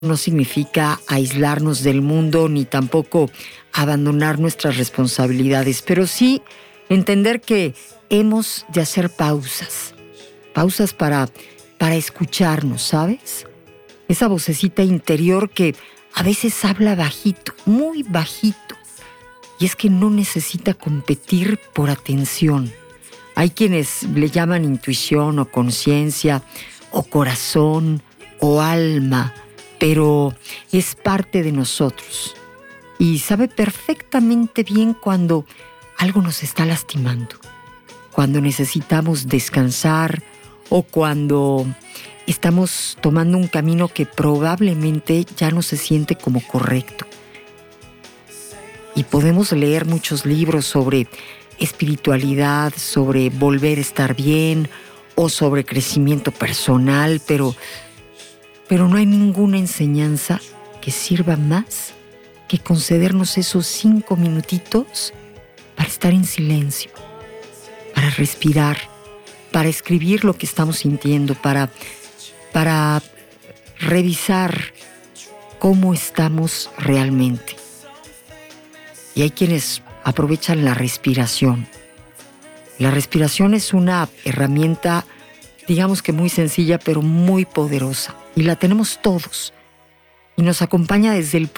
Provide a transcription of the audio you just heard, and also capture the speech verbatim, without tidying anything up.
no significa aislarnos del mundo ni tampoco abandonar nuestras responsabilidades, pero sí entender que hemos de hacer pausas, pausas para, para escucharnos, ¿sabes? Esa vocecita interior que a veces habla bajito, muy bajito, y es que no necesita competir por atención. Hay quienes le llaman intuición o conciencia o corazón o alma, pero es parte de nosotros y sabe perfectamente bien cuando algo nos está lastimando, cuando necesitamos descansar o cuando estamos tomando un camino que probablemente ya no se siente como correcto. Y podemos leer muchos libros sobre espiritualidad, sobre volver a estar bien o sobre crecimiento personal, pero, pero no hay ninguna enseñanza que sirva más que concedernos esos cinco minutitos para estar en silencio, para respirar, para escribir lo que estamos sintiendo, para, para revisar cómo estamos realmente. Y hay quienes aprovechan la respiración. La respiración es una herramienta, digamos que muy sencilla, pero muy poderosa. Y la tenemos todos. Y nos acompaña desde el